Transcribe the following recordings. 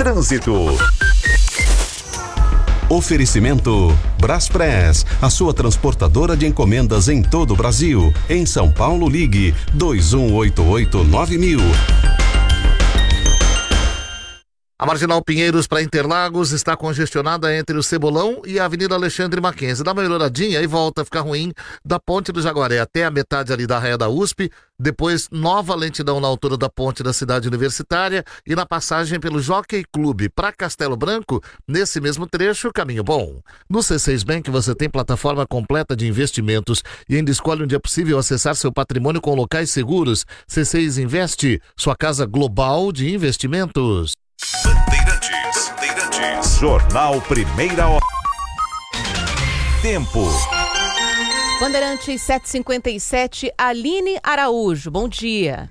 Trânsito. Oferecimento Braspress, a sua transportadora de encomendas em todo o Brasil. Em São Paulo, ligue 2188-9000. A Marginal Pinheiros para Interlagos está congestionada entre o Cebolão e a Avenida Alexandre Mackenzie. Dá uma melhoradinha e volta a ficar ruim da Ponte do Jaguaré até a metade ali da raia da USP. Depois, nova lentidão na altura da ponte da Cidade Universitária e na passagem pelo Jockey Clube para Castelo Branco, nesse mesmo trecho, caminho bom. No C6 Bank você tem plataforma completa de investimentos e ainda escolhe onde é possível acessar seu patrimônio com locais seguros. C6 Investe, sua casa global de investimentos. Bandeirantes. Jornal Primeira Hora. Tempo. Bandeirantes 7h57, Aline Araújo, bom dia.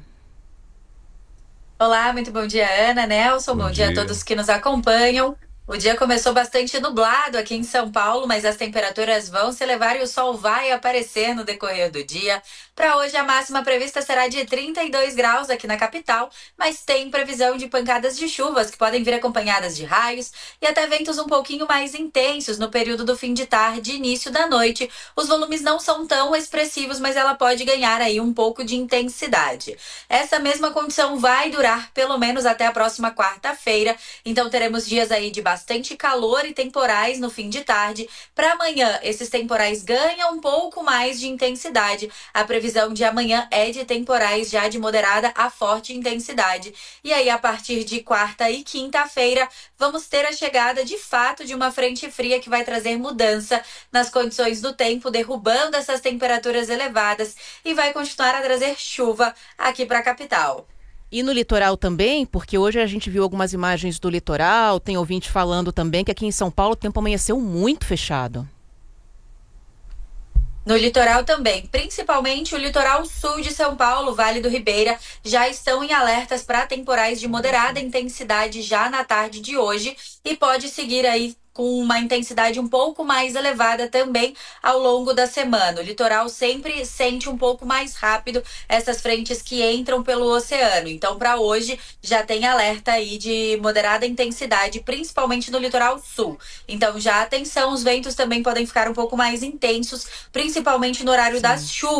Olá, muito bom dia, Ana, Nelson, bom dia a todos que nos acompanham. O dia começou bastante nublado aqui em São Paulo, mas as temperaturas vão se elevar e o sol vai aparecer no decorrer do dia. Para hoje, a máxima prevista será de 32 graus aqui na capital, mas tem previsão de pancadas de chuvas que podem vir acompanhadas de raios e até ventos um pouquinho mais intensos no período do fim de tarde e início da noite. Os volumes não são tão expressivos, mas ela pode ganhar aí um pouco de intensidade. Essa mesma condição vai durar pelo menos até a próxima quarta-feira, então teremos dias aí de bastante calor e temporais no fim de tarde. Para amanhã, esses temporais ganham um pouco mais de intensidade. A previsão de amanhã é de temporais já de moderada a forte intensidade. E aí, a partir de quarta e quinta-feira, vamos ter a chegada de fato de uma frente fria que vai trazer mudança nas condições do tempo, derrubando essas temperaturas elevadas e vai continuar a trazer chuva aqui para a capital. E no litoral também, porque hoje a gente viu algumas imagens do litoral, tem ouvinte falando também que aqui em São Paulo o tempo amanheceu muito fechado. No litoral também, principalmente o litoral sul de São Paulo, Vale do Ribeira, já estão em alertas para temporais de moderada intensidade já na tarde de hoje e pode seguir aí com uma intensidade um pouco mais elevada também ao longo da semana. O litoral sempre sente um pouco mais rápido essas frentes que entram pelo oceano. Então, para hoje, já tem alerta aí de moderada intensidade, principalmente no litoral sul. Então, já atenção, os ventos também podem ficar um pouco mais intensos, principalmente no horário das chuvas.